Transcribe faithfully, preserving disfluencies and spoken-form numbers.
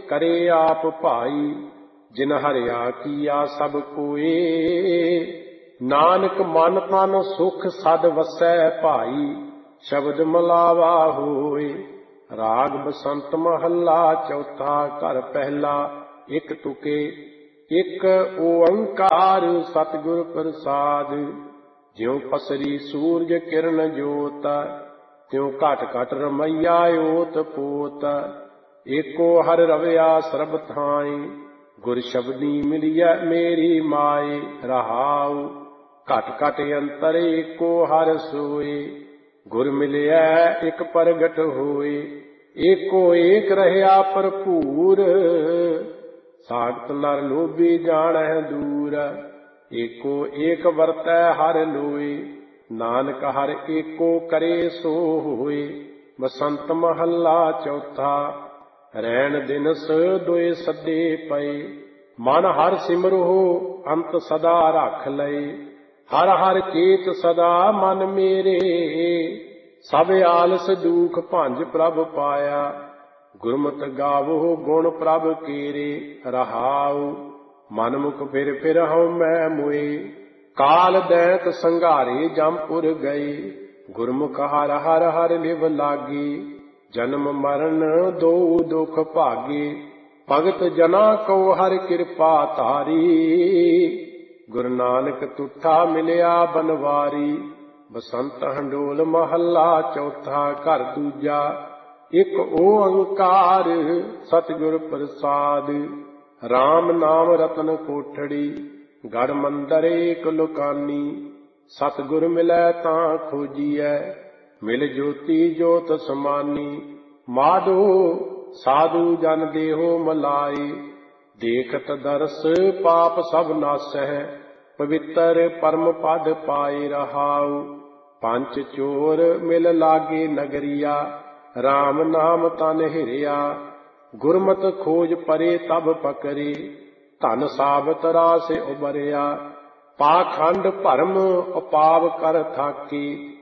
करे आप भाई, जिन हरिया किया सब कोए। नानक मन तन सुख सद वसै भाई, शब्द मलावा होए। राग बसंत महला चौथा, घर पहला एक तुके। एक ओंकार सतगुर प्रसाद, ज्यों पसरी सूरज किरण जोत। त्यों घट घट रमैया ओत पोत। एको हर रवया सरब थाई, गुर शबदी मिलिया मेरी माए। रहाऊ घट घट अंतर एको हर सोए, गुर मिलिया एक प्रगट होए। एको एक रहया भरपूर, सागत नर लोभी जाणै दूर। एको एक वरतै हर लोए, नानक हर एको करे सो होए। बसंत महला चौथा, रैन दिनस दोए सदे पए। मन हर सिमरहो अंत सदा रख लए, हर हर चेत सदा मन मेरे। सब आलस दुख भंज प्रभ पाया, गुरमत गावो गुण प्रभ केरे। रहाऊ मन मुख फिर फिर हਉ मैं मोए, काल दैत संघारे जमपुर गए। गुरमुख हर हर हर लिव लागी, जन्म मरण दो दुख भागे। भगत जना को हर कृपा तारी, गुरु नानक तुठा मिलिया बनवारी। बसंत हंडोल महला चौथा, घर दूजा। एक ओंकार सतगुर प्रसाद, राम नाम रतन कोठड़ी। गढ़ मंदर एक लुकानी, सतगुर मिलै तां खोजिए। मिल ज्योति जोत समानी, माधो साधु जन देहो मलाए। देखत दरस पाप सब नासै, पवित्र परम पद पाए। रहाऊ पंच चोर मिल लागे नगरिया, राम नाम तन हिरिया। गुरमत खोज परे तब पकरे, धन साबत रास उबरिया। पाखंड भरम उपाव कर थाके,